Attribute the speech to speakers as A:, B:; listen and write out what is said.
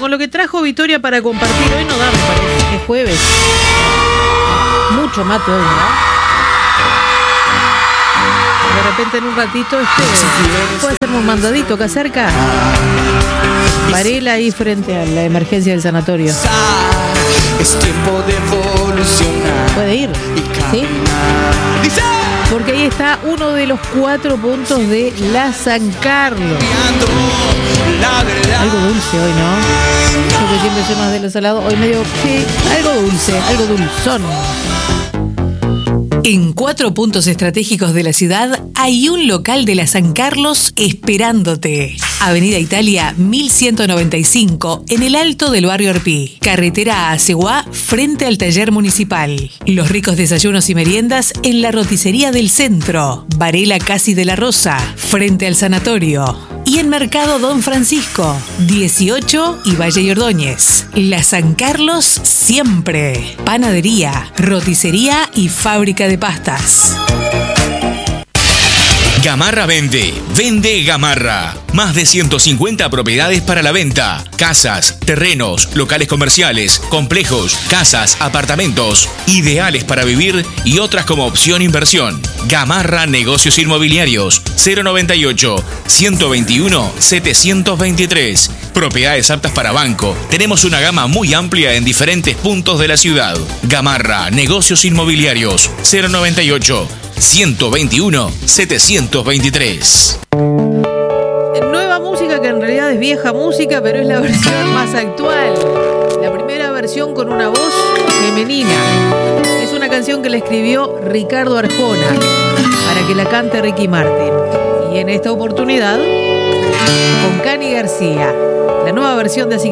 A: con lo que trajo Victoria para compartir hoy no da, me parece. Es jueves. Mucho mate hoy, ¿no? De repente en un ratito puede ser un mandadito que acerca. Varela ahí frente a la emergencia del sanatorio.
B: Es tiempo de evolucionar.
A: Puede ir, ¿sí? Porque ahí está uno de los 4 puntos de la San Carlos. Algo dulce hoy, ¿no? Yo que siempre soy más de lo salado, hoy medio, sí, algo dulce, algo dulzón.
C: En 4 puntos estratégicos de la ciudad hay un local de la San Carlos esperándote. Avenida Italia 1195, en el alto del barrio Arpí. Carretera a Aceguá, frente al taller municipal. Los ricos desayunos y meriendas en la roticería del centro. Varela Casi de la Rosa, frente al sanatorio. Y en Mercado Don Francisco, 18 y Valle y Ordóñez. La San Carlos siempre. Panadería, roticería y fábrica de pastas.
D: Gamarra vende. Vende Gamarra. Más de 150 propiedades para la venta. Casas, terrenos, locales comerciales, complejos, casas, apartamentos. Ideales para vivir y otras como opción inversión. Gamarra Negocios Inmobiliarios. 098-121-723. Propiedades aptas para banco. Tenemos una gama muy amplia en diferentes puntos de la ciudad. Gamarra Negocios Inmobiliarios. 098-121-723.
A: Nueva música que en realidad es vieja música, pero es la versión más actual. La primera versión con una voz femenina. Es una canción que le escribió Ricardo Arjona para que la cante Ricky Martin. Y en esta oportunidad, con Cani García, la nueva versión de